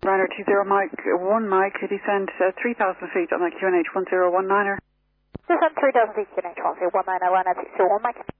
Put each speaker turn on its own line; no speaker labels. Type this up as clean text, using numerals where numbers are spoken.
Runner 20 Mike, 1 Mike, descend 3,000 feet on the QNH 1019er.
Descend 3,000 feet, QNH 1019, runner 21 Mike.